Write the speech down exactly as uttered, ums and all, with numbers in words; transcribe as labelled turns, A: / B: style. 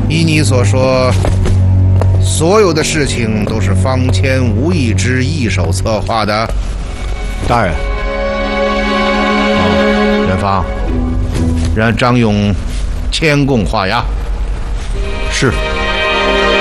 A: 依你所说，所有的事情都是方谦、吴义之一手策划的。
B: 大人。
A: 哦，元芳，让张勇签供画押。
B: 是。